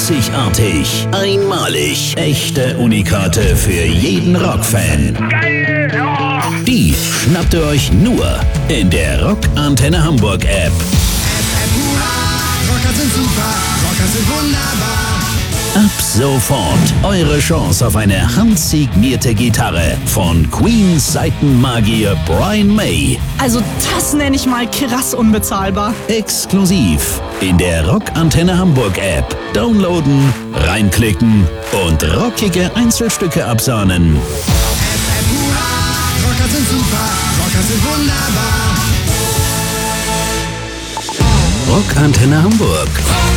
Einzigartig, einmalig, echte Unikate für jeden Rockfan. Geil! Ja! Die schnappt ihr euch nur in der Rockantenne Hamburg App. Rocker sind super, Rocker sind wunderbar. Ab sofort eure Chance auf eine handsignierte Gitarre von Queens Seitenmagier Brian May. Also das nenne ich mal krass unbezahlbar. Exklusiv in der Rockantenne Hamburg App. Downloaden, reinklicken und rockige Einzelstücke absahnen. Rocker sind super, Rocker sind wunderbar. Rockantenne Hamburg.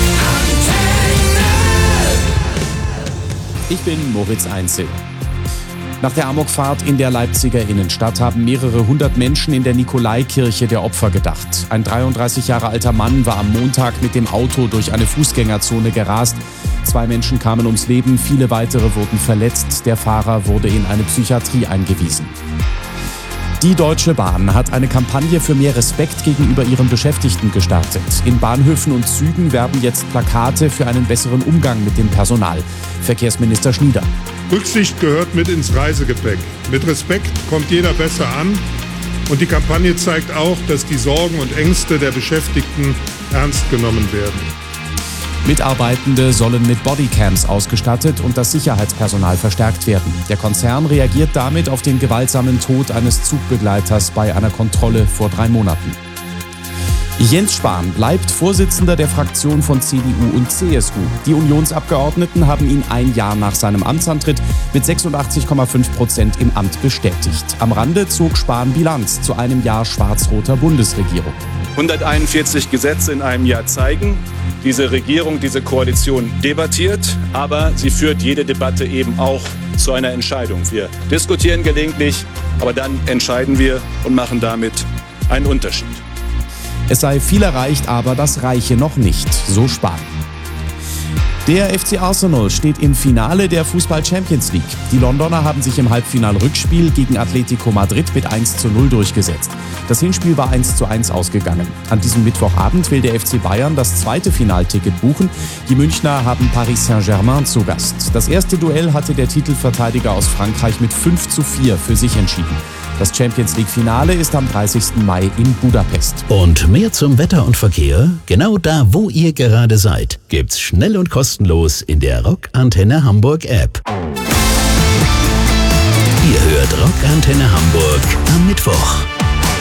Ich bin Moritz Einzel. Nach der Amokfahrt in der Leipziger Innenstadt haben mehrere hundert Menschen in der Nikolaikirche der Opfer gedacht. Ein 33 Jahre alter Mann war am Montag mit dem Auto durch eine Fußgängerzone gerast. 2 Menschen kamen ums Leben, viele weitere wurden verletzt. Der Fahrer wurde in eine Psychiatrie eingewiesen. Die Deutsche Bahn hat eine Kampagne für mehr Respekt gegenüber ihren Beschäftigten gestartet. In Bahnhöfen und Zügen werben jetzt Plakate für einen besseren Umgang mit dem Personal. Verkehrsminister Schnieder. Rücksicht gehört mit ins Reisegepäck. Mit Respekt kommt jeder besser an. Und die Kampagne zeigt auch, dass die Sorgen und Ängste der Beschäftigten ernst genommen werden. Mitarbeitende sollen mit Bodycams ausgestattet und das Sicherheitspersonal verstärkt werden. Der Konzern reagiert damit auf den gewaltsamen Tod eines Zugbegleiters bei einer Kontrolle vor 3 Monaten. Jens Spahn bleibt Vorsitzender der Fraktion von CDU und CSU. Die Unionsabgeordneten haben ihn ein Jahr nach seinem Amtsantritt mit 86,5% im Amt bestätigt. Am Rande zog Spahn Bilanz zu einem Jahr schwarz-roter Bundesregierung. 141 Gesetze in einem Jahr zeigen, diese Regierung, diese Koalition debattiert, aber sie führt jede Debatte eben auch zu einer Entscheidung. Wir diskutieren gelegentlich, aber dann entscheiden wir und machen damit einen Unterschied. Es sei viel erreicht, aber das reiche noch nicht, so Spahn. Der FC Arsenal steht im Finale der Fußball-Champions League. Die Londoner haben sich im Halbfinal-Rückspiel gegen Atletico Madrid mit 1:0 durchgesetzt. Das Hinspiel war 1:1 ausgegangen. An diesem Mittwochabend will der FC Bayern das zweite Finalticket buchen. Die Münchner haben Paris Saint-Germain zu Gast. Das erste Duell hatte der Titelverteidiger aus Frankreich mit 5:4 für sich entschieden. Das Champions-League-Finale ist am 30. Mai in Budapest. Und mehr zum Wetter und Verkehr? Genau da, wo ihr gerade seid, gibt's schnell und kostenlos in der Rockantenne Hamburg App. Ihr hört Rockantenne Hamburg am Mittwoch.